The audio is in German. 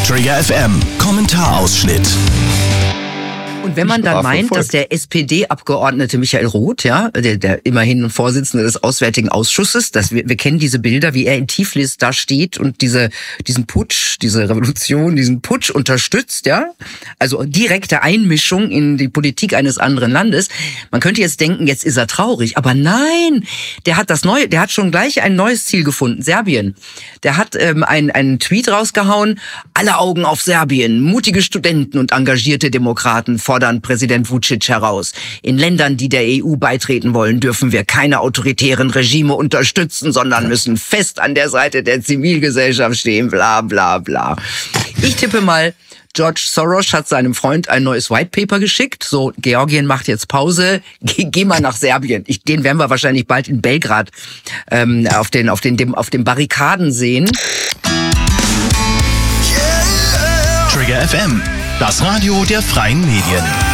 Trigger FM, Kommentarausschnitt. Und wenn man dann meint, dass der SPD-Abgeordnete Michael Roth, ja, der immerhin Vorsitzende des Auswärtigen Ausschusses, wir kennen diese Bilder, wie er in Tiflis da steht und diesen Putsch, diese Revolution, diesen Putsch unterstützt, ja, also direkte Einmischung in die Politik eines anderen Landes. Man könnte jetzt denken, jetzt ist er traurig, aber nein, der hat schon gleich ein neues Ziel gefunden, Serbien. Der hat einen Tweet rausgehauen, alle Augen auf Serbien, mutige Studenten und engagierte Demokraten fordern Präsident Vučić heraus. In Ländern, die der EU beitreten wollen, dürfen wir keine autoritären Regime unterstützen, sondern müssen fest an der Seite der Zivilgesellschaft stehen, bla bla bla. Ich tippe mal, George Soros hat seinem Freund ein neues White Paper geschickt. So, Georgien macht jetzt Pause, geh mal nach Serbien. Den werden wir wahrscheinlich bald in Belgrad auf den Barrikaden sehen. Trigger FM, das Radio der freien Medien.